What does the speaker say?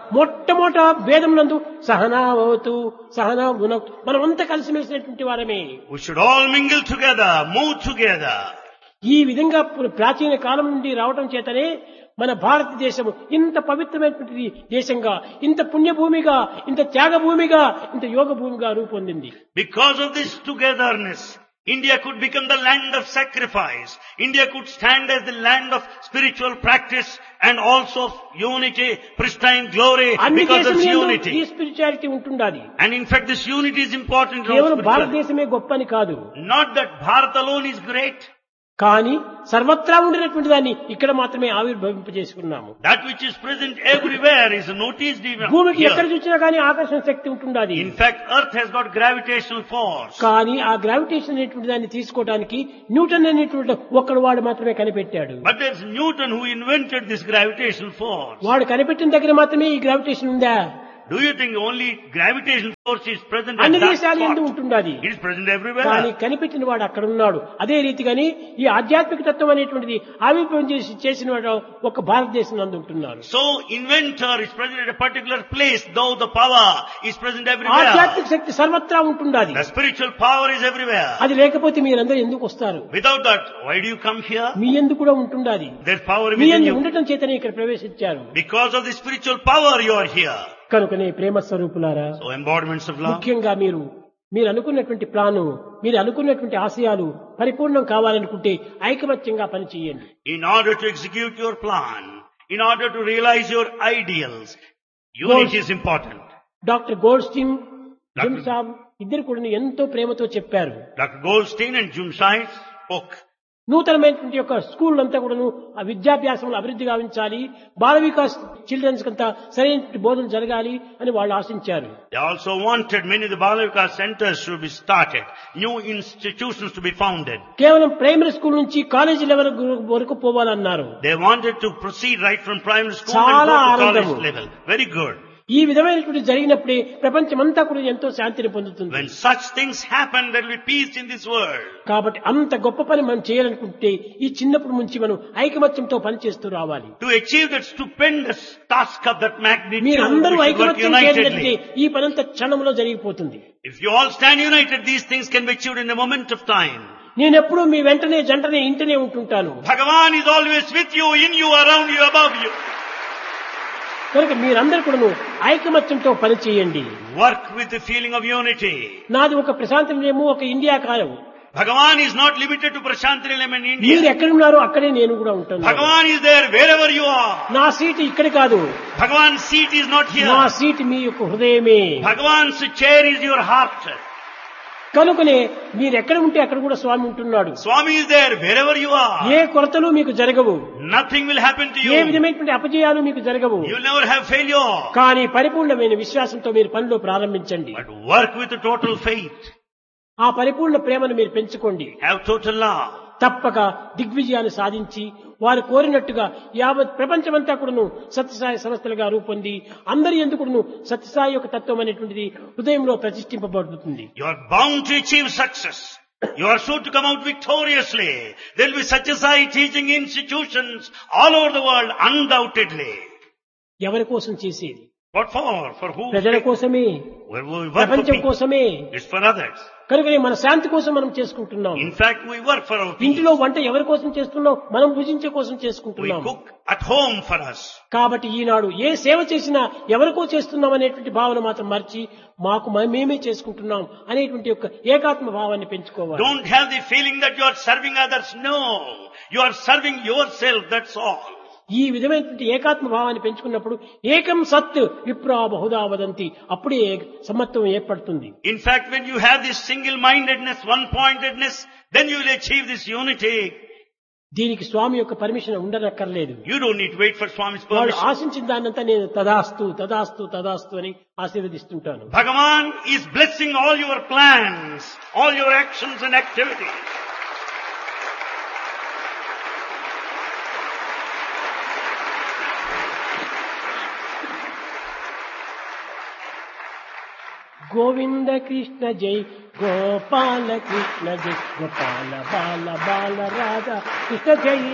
మొట్టమొదట వేదమునందు సహనావతు సహనా భునక్తు మనమంతా కలిసిమెలిసినటువంటి వారమే. We should all mingle together, move together. ఈ విధంగా ప్రాచీన కాలం నుండి రావటం చేతనే మన భారతదేశం ఇంత పవిత్రమైనటువంటి దేశంగా, ఇంత పుణ్యభూమిగా, ఇంత త్యాగభూమిగా, ఇంత యోగ భూమిగా రూపొందింది. Because of this togetherness, India could become the land of sacrifice. India could stand as the land of spiritual practice and also of unity, pristine glory అన్ని because of దేశంలో unity. ఈ స్పిరిచువాలిటీ ఉంటుండాలి. And in fact this unity is important. in all కేవలం spirituality. భారతదేశమే గొప్పని కాదు, Not that Bharat alone is great. కానీ సర్వత్రా ఉండినటువంటి దాన్ని ఇక్కడ మాత్రమే ఆవిర్భవింపజేసుకున్నాము. That which is present everywhere is noticed even భూమికి ఎక్కడ here. చూసినా కానీ ఆకర్షణ శక్తి ఉంటుండాలి. In fact, Earth has got gravitational force. కానీ ఆ గ్రావిటేషన్ అనేటువంటి దాన్ని తీసుకోవడానికి న్యూటన్ అనేటువంటి ఒక్కడు వాడు మాత్రమే కనిపెట్టాడు. But there's Newton who invented this gravitational force. వాడు కనిపెట్టిన దగ్గర మాత్రమే ఈ గ్రావిటేషన్ ఉందా? Do you think only gravitational force is present అన్ని at that దేశాలు ఎందు spot? ఉంటుండాలి. It is present కానీ everywhere. కనిపెట్టిన వాడు అక్కడ ఉన్నాడు. అదే రీతిగాని ఈ ఆధ్యాత్మిక తత్వం అనేటువంటిది ఆవిర్భావం చేసిన వాడు ఒక భారతదేశం నందు ఉంటున్నారు. So inventor is present at a particular place, though the power is present everywhere. ఆధ్యాత్మిక శక్తి సర్వత్రా ఉంటుండాలి. The spiritual power is everywhere. అది లేకపోతే మీరందరూ ఎందుకు వస్తారు? Without that, why do you come here? మీ ఎందు కూడా ఉంటుండాలి. There's power మీ within ఎందు you. ఉండటం చేతనే ఇక్కడ ప్రవేశించారు. Because of the spiritual power you are here. కనుకనే ప్రేమ స్వరూపులారా, So embodiments of love. ముఖ్యంగా మీరు అనుకున్నటువంటి ప్లాను, మీరు అనుకున్నటువంటి ఆశయాలు పరిపూర్ణం కావాలనుకుంటే ఐకమత్యంగా పనిచేయండి. In order to execute your plan, in order to realize your ideals, unity is important. Doctor Goldstein, gym సాబ్ ఇద్దరు కూడా ఎంతో ప్రేమతో చెప్పారు. Dr. Goldstein and Jim Science spoke. నూతనమైనటువంటి యొక్క స్కూల్ అంతా కూడాను ఆ విద్యాభ్యాసంలో అభివృద్ధి గావించాలి, బాల వికాస్ చిల్డ్రన్స్ కంతా సరైన బోధన జరగాలి అని వాళ్ళు ఆశించారు. They also wanted many of the Balavika centers should be started, new institutions to be founded. కేవలం ప్రైమరీ స్కూల్ నుంచి కాలేజీ లెవెల్ వరకు పోవాలన్నారు. They wanted to proceed right from primary school and చాలా go to ఆనందము. college level. Very good. ఈ విధమైనటువంటి జరిగినప్పుడే ప్రపంచమంతా కూడా ఎంతో శాంతిని పొందుతుంది. When such things happen, there will be peace in this world. కాబట్టి అంత గొప్ప పని మనం చేయాలనుకుంటే ఈ చిన్నప్పుడు నుంచి మనం ఐకమత్యంతో పనిచేస్తూ రావాలి. To achieve that stupendous task of that magnitude, మీరందరూ we should work ఐకమత్యం చేయాలంటే unitedly. ఈ పనంతా క్షణంలో జరిగిపోతుంది. If you all stand united, these things can be achieved in a moment of time. నేనెప్పుడు మీ వెంటనే జంటనే ఇంటనే ఉంటుంటాను. Bhagavan is always with you, in you, around you, above you. కనుక మీరందరూ కూడా ఐకమత్యంతో పని చేయండి. Work with the feeling of unity. నాది ఒక ప్రశాంతమేమో ఒక India column. Bhagavan is not limited to Prashantilam in మీరు India. ఎక్కడున్నారో అక్కడే నేను కూడా ఉంటాను. Bhagavan is there wherever you are. నా సీటు ఇక్కడ కాదు, Bhagavan's seat is not నా here. సీటు మీ యొక్క హృదయమే. Bhagavan's chair is your heart. కనుకనే మీరు ఎక్కడ ఉంటే అక్కడ కూడా స్వామి ఉంటున్నాడు. Swami is there wherever you are. ఏ కొరతలు మీకు జరగవు, Nothing will happen to A you. విధమైనటువంటి అపజయాలు మీకు జరగవు. You'll never have failure. కానీ పరిపూర్ణమైన విశ్వాసంతో మీరు పనిలో ప్రారంభించండి. But work with a total faith. ఆ పరిపూర్ణ ప్రేమను మీరు పెంచుకోండి. Have total love. తప్పక దిగ్విజయాన్ని సాధించి వారు కోరినట్టుగా యావత్ ప్రపంచమంతా కూడాను సత్యసాయి సంస్థలుగా రూపొంది అందరి ఎందుకును సత్యసాయి యొక్క తత్వం అనేటువంటిది హృదయంలో ప్రతిష్ఠింపబడుతుంది. You are bound to achieve success. You are sure to come out victoriously. There will be Satyasai teaching institutions all over the world, undoubtedly. ఎవరి కోసం చేసేది? What for? For who? ప్రజల కోసమే, Well, we work for ప్రపంచం people. కోసమే. It's for others. కనుకనే మన శాంతి కోసం మనం చేసుకుంటున్నాం. In fact, we work for our people. ఇంటిలో వంట ఎవరి కోసం చేస్తున్నాం? మనం భుజించే కోసం We చేసుకుంటున్నాం. cook at home for us. కాబట్టి ఈనాడు ఏ సేవ చేసినా ఎవరికో చేస్తున్నాం అనేటువంటి భావన మాత్రం మర్చి మాకు మేమే చేసుకుంటున్నాం అనేటువంటి యొక్క ఏకాత్మ భావాన్ని పెంచుకోవాలి. Don't have the feeling that you are serving others. No. You are serving yourself, that's all. ఈ విధమైనటువంటి ఏకాత్మ భావాన్ని పెంచుకున్నప్పుడు ఏకం సత్ విప్రా బహుదా వదంతి, అప్పుడే సమత్వం ఏర్పడుతుంది. In fact, when you have this single-mindedness, one-pointedness, then you will achieve this unity. దీనికి స్వామి యొక్క permission ఉండనక్కర్లేదు. You don't need to wait for Swami's వాళ్ళు permission. ఆశించిన దాన్నంతా నేను తదాస్తు తదాస్తు తదాస్తు అని ఆశీర్వదిస్తుంటాను. Bhagavan is blessing all your plans, all your actions and activities. Govinda Krishna జై గోపాల కృష్ణ జై గోపాల బాల బాల రాధా కృష్ణ జై